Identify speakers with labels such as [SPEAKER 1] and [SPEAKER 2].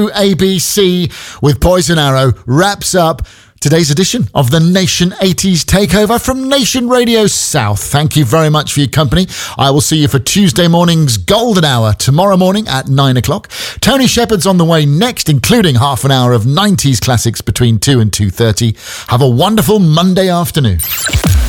[SPEAKER 1] ABC with Poison Arrow wraps up today's edition of the Nation 80s Takeover from Nation Radio South. Thank you very much for your company. I will see you for Tuesday morning's Golden Hour tomorrow morning at 9 o'clock. Tony Shepherd's on the way next, including half an hour of 90s classics between 2 and 2:30. Have a wonderful Monday afternoon.